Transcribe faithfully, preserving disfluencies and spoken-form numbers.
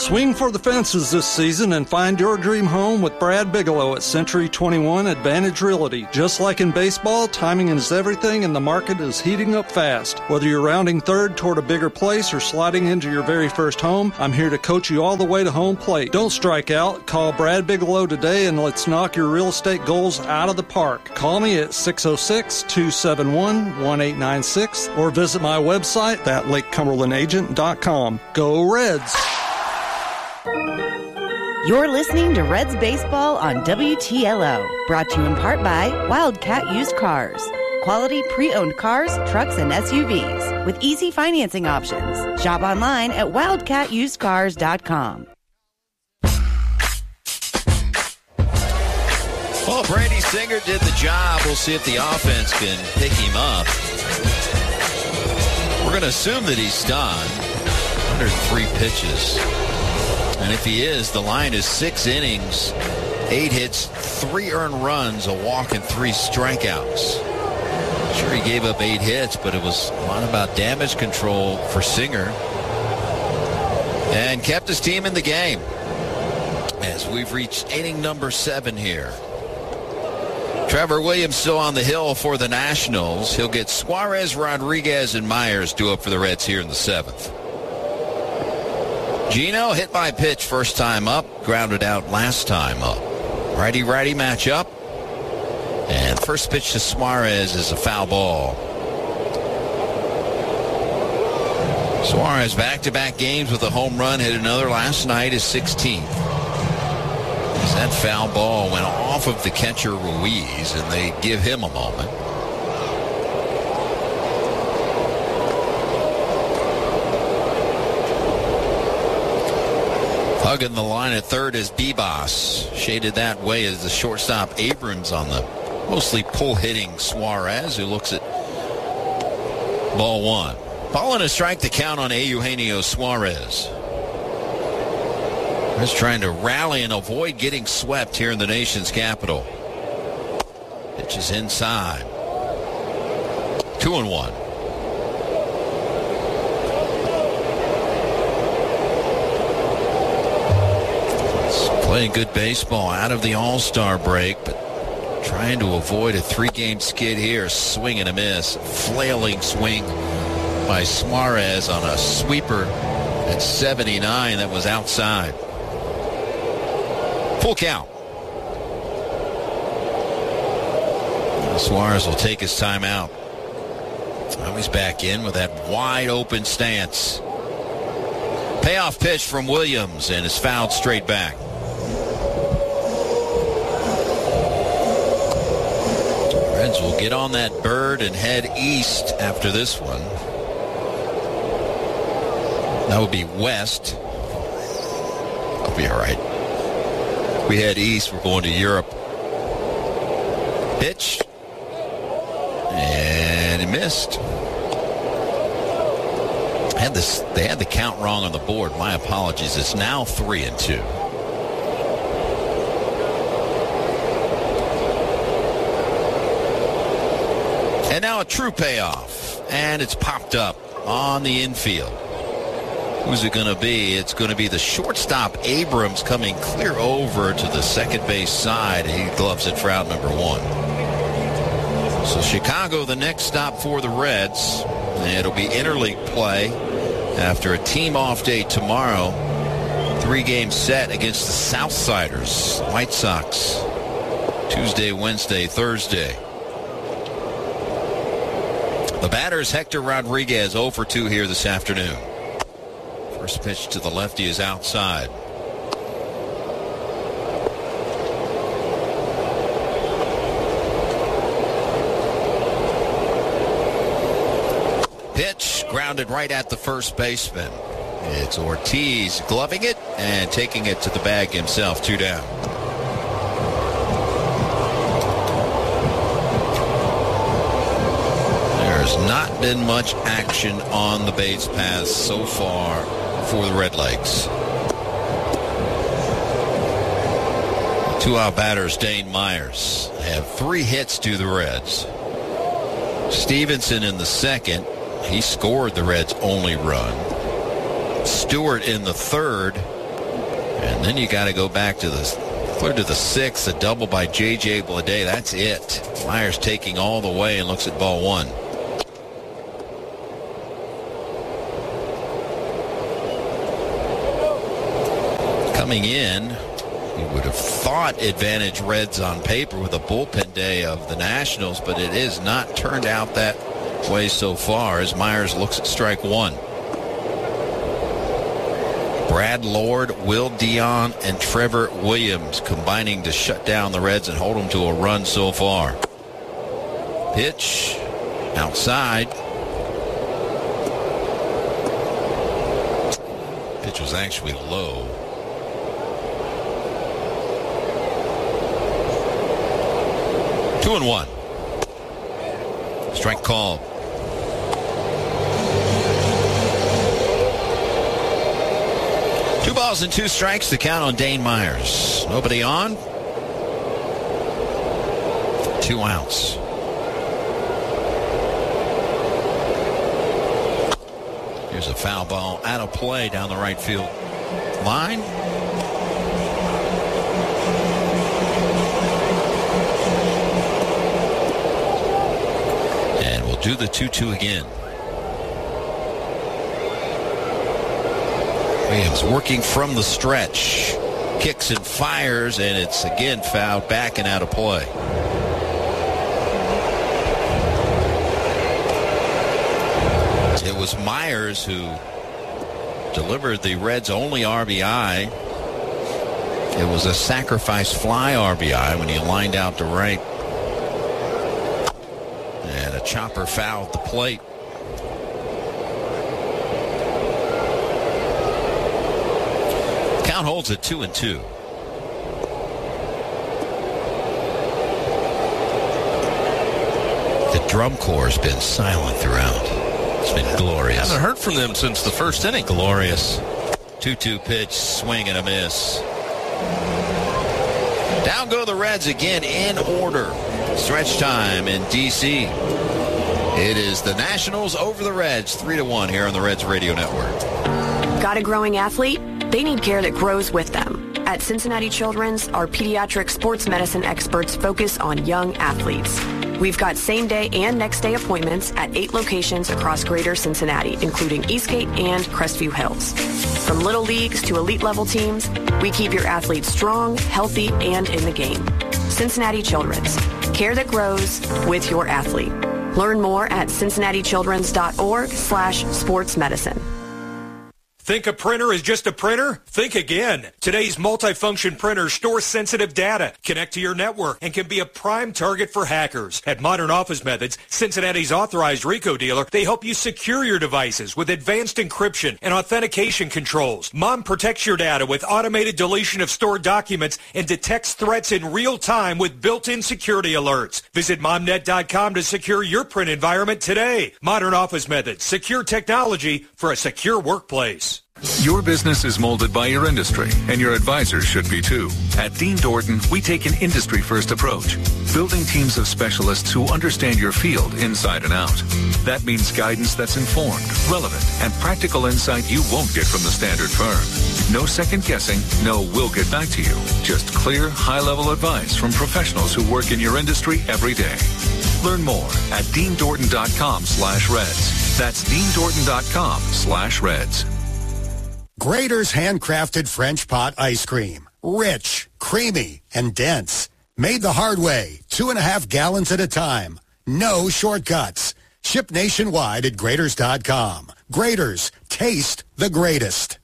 Swing for the fences this season and find your dream home with Brad Bigelow at Century twenty-one Advantage Realty. Just like in baseball, timing is everything and the market is heating up fast. Whether you're rounding third toward a bigger place or sliding into your very first home, I'm here to coach you all the way to home plate. Don't strike out. Call Brad Bigelow today and let's knock your real estate goals out of the park. Call me at six oh six, two seven one, one eight nine six or visit my website at lake cumberland agent dot com. Go Reds! You're listening to Reds Baseball on W T L O, brought to you in part by Wildcat Used Cars. Quality pre-owned cars, trucks, and S U Vs with easy financing options. Shop online at wildcat used cars dot com. Well, Brady Singer did the job. We'll see if the offense can pick him up. We're going to assume that he's done. one hundred three pitches. And if he is, the line is six innings, eight hits, three earned runs, a walk, and three strikeouts. Sure, he gave up eight hits, but it was a lot about damage control for Singer. And kept his team in the game as we've reached inning number seven here. Trevor Williams still on the hill for the Nationals. He'll get Suarez, Rodriguez, and Myers due up for the Reds here in the seventh. Gino hit by pitch first time up, grounded out last time up. Righty-righty matchup. And first pitch to Suarez is a foul ball. Suarez back-to-back games with a home run, hit another last night, his sixteenth. As that foul ball went off of the catcher Ruiz, and they give him a moment. Hugging the line at third is Bibas. Shaded that way as the shortstop Abrams on the mostly pull-hitting Suarez, who looks at ball one. Ball and a strike to count on Eugenio Suarez. He's trying to rally and avoid getting swept here in the nation's capital. Pitch is inside. Two and one. Playing good baseball out of the All-Star break, but trying to avoid a three-game skid here. Swing and a miss. Flailing swing by Suarez on a sweeper at seventy-nine that was outside. Full count. Suarez will take his timeout. Now he's back in with that wide open stance. Payoff pitch from Williams and is fouled straight back. Reds will get on that bird and head east after this one. That would be west. I'll be all right. We head east. We're going to Europe. Pitch. And he missed. Had this, they had the count wrong on the board. My apologies. It's now three and two. And now a true payoff. And it's popped up on the infield. Who's it going to be? It's going to be the shortstop Abrams coming clear over to the second base side. He gloves it for out number one. So Chicago, the next stop for the Reds. And it'll be interleague play after a team off day tomorrow. Three-game set against the Southsiders, White Sox. Tuesday, Wednesday, Thursday. The batter is Hector Rodriguez, oh for two here this afternoon. First pitch to the lefty is outside. Pitch grounded right at the first baseman. It's Ortiz gloving it and taking it to the bag himself. Two down. There's not been much action on the base paths so far for the Redlegs. Two-out batters, Dane Myers, have three hits to the Reds. Stevenson in the second. He scored the Reds' only run. Stewart in the third. And then you got to go back to the clear to the sixth, a double by J J Bleday. That's it. Myers taking all the way and looks at ball one. Coming in, you would have thought advantage Reds on paper with a bullpen day of the Nationals, but it is not turned out that way so far as Myers looks at strike one. Brad Lord, Will Dion, and Trevor Williams combining to shut down the Reds and hold them to a run so far. Pitch outside. Pitch was actually low. Two and one. Strike called. Two balls and two strikes to count on Dane Myers. Nobody on. Two outs. Here's a foul ball out of play down the right field line. And we'll do the two two again. Williams working from the stretch. Kicks and fires, and it's again fouled back and out of play. It was Myers who delivered the Reds' only R B I. It was a sacrifice fly R B I when he lined out to right. And a chopper foul at the plate. Count holds at two and two. The drum corps has been silent throughout. It's been glorious. Haven't heard from them since the first inning. Glorious. two two pitch, swing and a miss. Down go the Reds again in order. Stretch time in D C. It is the Nationals over the Reds, three to one here on the Reds Radio Network. Got a growing athlete? They need care that grows with them. At Cincinnati Children's, our pediatric sports medicine experts focus on young athletes. We've got same-day and next-day appointments at eight locations across greater Cincinnati, including Eastgate and Crestview Hills. From little leagues to elite-level teams, we keep your athletes strong, healthy, and in the game. Cincinnati Children's. Care that grows with your athlete. Learn more at cincinnatichildrens.org slash sports medicine. Think a printer is just a printer? Think again. Today's multifunction printers store sensitive data, connect to your network, and can be a prime target for hackers. At Modern Office Methods, Cincinnati's authorized RICO dealer, they help you secure your devices with advanced encryption and authentication controls. Mom protects your data with automated deletion of stored documents and detects threats in real time with built-in security alerts. Visit momnet dot com to secure your print environment today. Modern Office Methods, secure technology for a secure workplace. Your business is molded by your industry, and your advisors should be too. At Dean Dorton, we take an industry-first approach, building teams of specialists who understand your field inside and out. That means guidance that's informed, relevant, and practical insight you won't get from the standard firm. No second guessing, no we'll get back to you. Just clear, high-level advice from professionals who work in your industry every day. Learn more at dean dorton dot com slash reds. That's dean dorton dot com slash reds. Graeter's handcrafted French pot ice cream. Rich, creamy, and dense. Made the hard way, two and a half gallons at a time. No shortcuts. Ship nationwide at Graeters dot com. Graeter's, taste the greatest.